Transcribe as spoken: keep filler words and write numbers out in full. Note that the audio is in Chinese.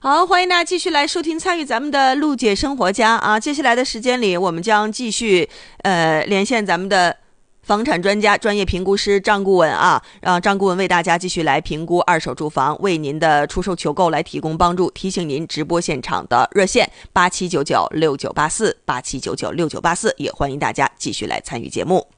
好，欢迎大家继续来收听参与咱们的陆姐生活家啊。接下来的时间里，我们将继续呃连线咱们的房产专家、专业评估师张顾问啊，让张顾问为大家继续来评估二手住房，为您的出售求购来提供帮助。提醒您，直播现场的热线八七九九六九八四八七九九六九八四，也欢迎大家继续来参与节目。